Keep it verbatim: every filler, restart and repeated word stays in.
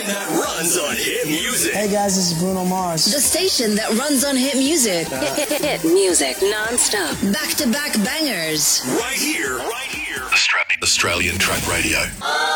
that runs on hit music. Hey guys, this is Bruno Mars. The station that runs on hit music. Uh, hit, hit, hit music non-stop. Back-to-back bangers. Right here, right here. Australian, Australian Track Radio.